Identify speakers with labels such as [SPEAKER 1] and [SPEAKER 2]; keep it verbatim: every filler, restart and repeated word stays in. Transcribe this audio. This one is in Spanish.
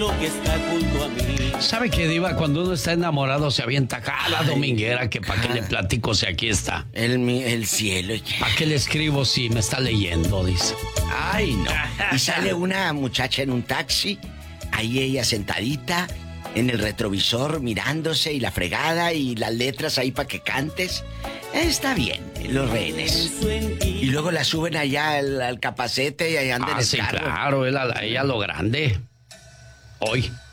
[SPEAKER 1] que está junto a mí.
[SPEAKER 2] ¿Sabe qué, Diva? Cuando uno está enamorado se avienta cada dominguera que para qué le platico si aquí está.
[SPEAKER 3] El, el cielo.
[SPEAKER 2] ¿Para qué le escribo si me está leyendo? Dice.
[SPEAKER 3] Ay, no. Y sale una muchacha en un taxi, ahí ella sentadita, en el retrovisor mirándose y la fregada y las letras ahí para que cantes. Está bien, los rehenes. Y luego la suben allá al, al capacete y ahí andan
[SPEAKER 2] Ah,
[SPEAKER 3] en el
[SPEAKER 2] sí,
[SPEAKER 3] carro.
[SPEAKER 2] claro, él a, ella a lo grande. Hoy.